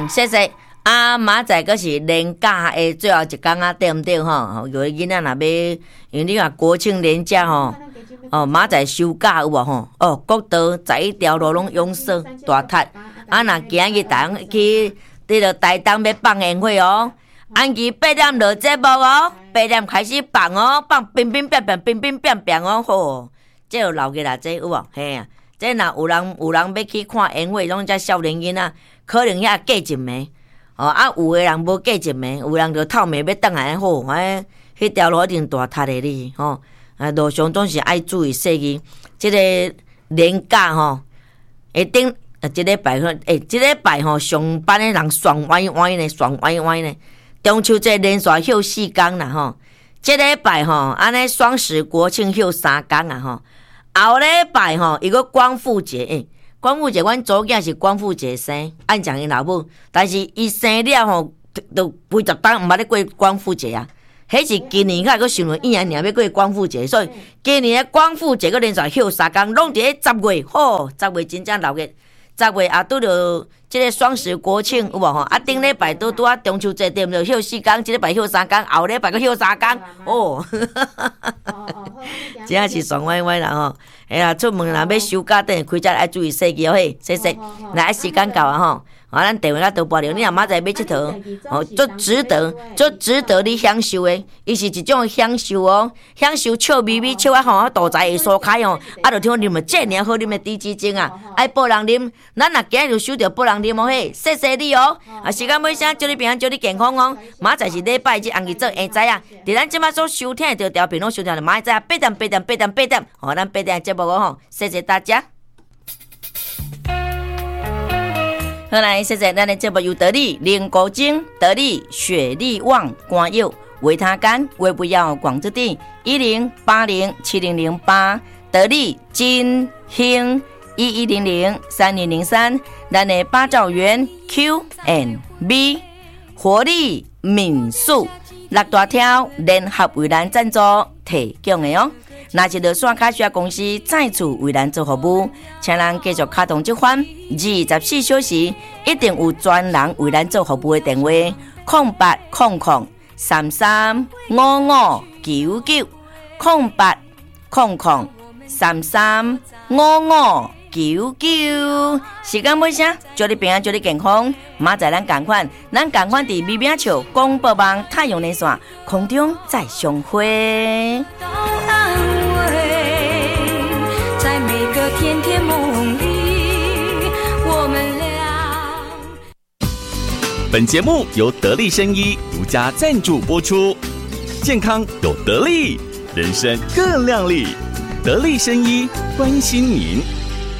谢谢。明仔个是年假的最后一天啊，对毋对吼？有的囡仔若要，因为你看国庆连假吼，明仔休假有无吼？国道11条路拢拥塞大塌，若今日逐人去迄个台东要放烟火哦，暗时8点落节目哦，8点开始放哦，放乒乒乓乓，乒乒乓乓哦，吼，这有留起来这有无？嘿啊，这若有人要去看烟火，拢只少年囡仔，可能遐过一暝。有的人无过一暝，有人就透暝要倒来好，迄条路一定大塌的哩，路上总是爱注意细节。这个年假一定这礼拜这礼拜上班的人爽歪歪呢，爽歪歪呢。中秋节连续休4天啦这礼拜安尼双十国庆休3天啊后礼拜伊个光复节光复节，阮祖囝是光复节生，按讲因老母，但是伊生了都几十天毋捌咧过光复节啊。迄是今年较个想着伊要过光复节，所以今年的光复节个连续休3天，拢伫咧10月，10月真正6月，10月拄着即个双十国庆有无顶礼拜拄啊中秋节对毋对？休4天，即礼拜休3天，后礼拜个休3天真是爽歪歪啦哎呀，出门若要收假，等下开车爱注意细节嘿，谢谢。来时间到啊咱电话咱都拨了，你若明仔要佚佗足值得你享受的，伊是一种享受享受笑眯眯笑啊肚臍会舒开就听啉了这尔好啉的猪脂精啊，爱报人啉，咱若今日就收到报人啉嘿，谢谢你时间尾声，祝你平安，祝你健康明仔是礼拜日暗日做下载啊，伫咱即马所收听的调频拢收听了明仔8点，咱8点节目谢谢大家。好来，谢谢咱的节目由得力、林国晶、得力、雪力旺、关佑、维他干、微不要广之地10807008，得力金兴11003003，咱的八兆元 Q&B 活力民宿6大条联合为咱赞助提供的若是落线卡需要公司再次为咱做服务，请咱继续卡动这款24小时，一定有专人为咱做服务的电话0800335599 0800335599。时间尾声，祝你平安，祝你健康。明仔咱同款伫美美笑广播网太阳连线空中再相会。甜甜梦里，我们俩。 本节目由得力生医独家赞助播出，健康有得力，人生更亮丽。得力生医关心您。